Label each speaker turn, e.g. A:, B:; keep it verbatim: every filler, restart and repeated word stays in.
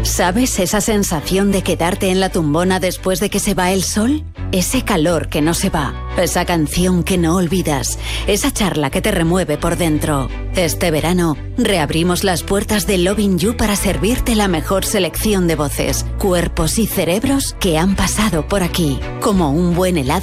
A: ¿Sabes esa sensación de quedarte en la tumbona después de que se va el sol? Ese calor que no se va, esa canción que no olvidas, esa charla que te remueve por dentro. Este verano, reabrimos las puertas de Loving You para servirte la mejor selección de voces, cuerpos y cerebros que han pasado por aquí. Como un buen helado